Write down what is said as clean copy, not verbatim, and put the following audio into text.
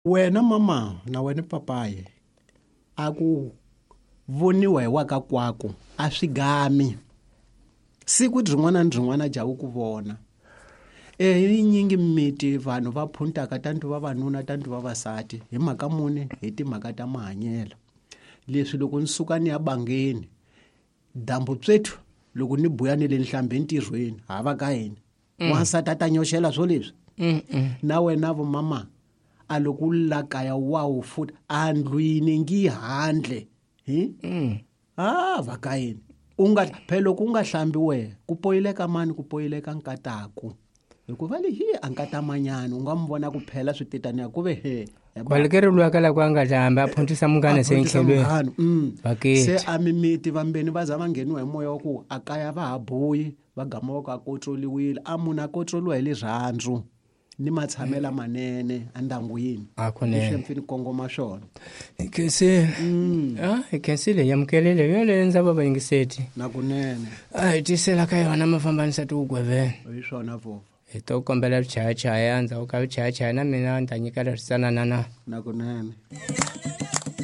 wena mama na wena papaye a ku voniwa hi waka kwako a swi gami siku rin'wana na rin'wana jawu ku vona hi nyingi miti vanhu va phuntaka tantu vavanuna tantu vavasati hi mhaka muni hi timhaka ta mahanyelo leswi loko ni suka ni ya bangeni dambu tsetu loko ni buya ni le nhlambeni ntirhweni hava ka yena wansati a ta nyoxela swo leswi na wena vo mama a loko u la kaya wawu futhi a ndlwini ngi handle va ka yena phela loko u nga hlambi wehe ku poyileka mani ku poyileka nkataku hikuva lehi a nkata manyana u nga mi vona ku phela switetani ya ku ve he kwalekerilwa kala kwa nga hlamba aphuntisa mungana senkhelweni se a mimiti vambeni va za va ngheniwa hi moya wa ku a kaya va ha boyi va gama va ku a kotroliwile a munhu a kotroliwa hi le rhandzu ni matshamela manene andyangwini leswi mfini kongoma swona ikensile yamukelele yole nza baba yingiseti nakunene hi tisela ka yona mafambanisa tiugweveni hi swona vova hi to kombela vichayachaya ndzhaku ka vichayachaya na mina ni ta nyikela swisanana nakunene